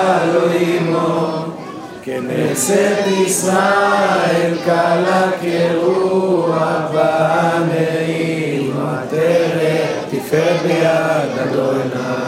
אלוהימו, כנסת ישראל קלה כרוח בנעים עטרת תפארת ביד אדוני.